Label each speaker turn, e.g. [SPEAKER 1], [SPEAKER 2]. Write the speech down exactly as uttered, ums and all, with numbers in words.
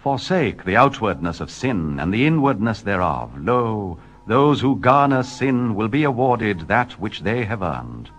[SPEAKER 1] Forsake the outwardness of sin and the inwardness thereof. Lo, those who garner sin will be awarded that which they have earned.